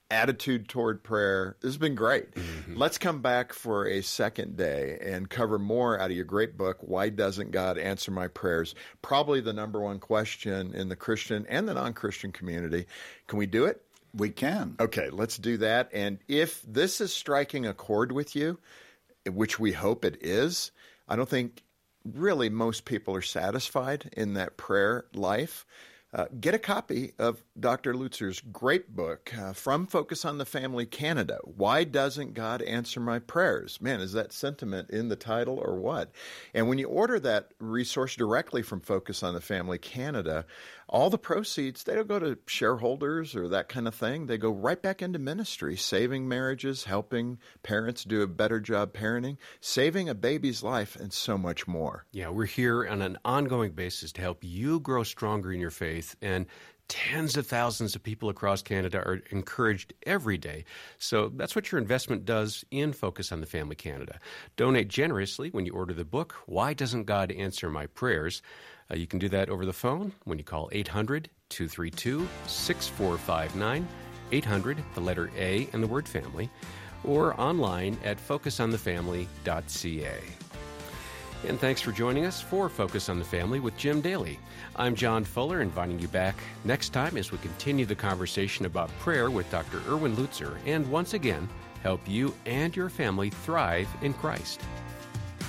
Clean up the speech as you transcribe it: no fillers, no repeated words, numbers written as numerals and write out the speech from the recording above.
attitude toward prayer. This has been great. Let's come back for a second day and cover more out of your great book, Why Doesn't God Answer My Prayers? Probably the number one question in the Christian and the non-Christian community. Can we do it? We can. Okay, let's do that. And if this is striking a chord with you, which we hope it is, I don't think really most people are satisfied in that prayer life. Get a copy of Dr. Lutzer's great book, From Focus on the Family Canada, Why Doesn't God Answer My Prayers? Man, is that sentiment in the title or what? And when you order that resource directly from Focus on the Family Canada, all the proceeds, they don't go to shareholders or that kind of thing. They go right back into ministry, saving marriages, helping parents do a better job parenting, saving a baby's life, and so much more. Yeah, we're here on an ongoing basis to help you grow stronger in your faith, and tens of thousands of people across Canada are encouraged every day. So that's what your investment does in Focus on the Family Canada. Donate generously when you order the book, Why Doesn't God Answer My Prayers? You can do that over the phone when you call 800-232-6459, 800, the letter A, and the word family, or online at focusonthefamily.ca. And thanks for joining us for Focus on the Family with Jim Daly. I'm John Fuller, inviting you back next time as we continue the conversation about prayer with Dr. Erwin Lutzer, and once again, help you and your family thrive in Christ.